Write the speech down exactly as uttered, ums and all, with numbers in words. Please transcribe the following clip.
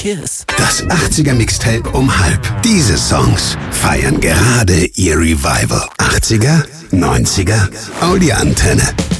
Kiss. Das achtziger Mixtape um halb. Diese Songs feiern gerade ihr Revival. achtziger, neunziger, Audi Antenne.